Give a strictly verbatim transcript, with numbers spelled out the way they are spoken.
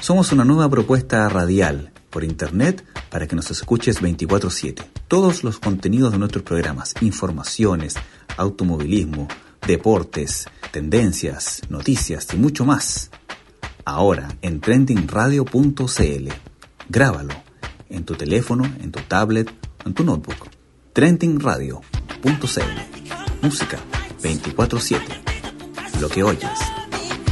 Somos una nueva propuesta radial por internet para que nos escuches veinticuatro siete. Todos los contenidos de nuestros programas, informaciones, automovilismo, deportes, tendencias, noticias y mucho más. Ahora en trending radio punto c l. Grábalo en tu teléfono, en tu tablet o en tu notebook. trending radio punto c l. Música veinticuatro siete. Lo que oyes